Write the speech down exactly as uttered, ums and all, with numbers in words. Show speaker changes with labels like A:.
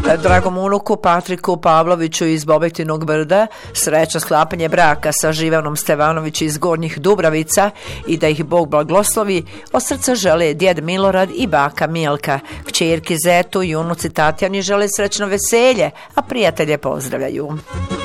A: Dragom unuku Patriku Pavloviću iz Bobektinog Brda srećno sklapanje braka sa Živanom Stevanović iz Gornjih Dubravica i da ih Bog blagoslovi od srca žele djed Milorad i baka Milka. Kćerki Zetu i unuci Tatjani žele srećno veselje, a prijatelje pozdravljaju.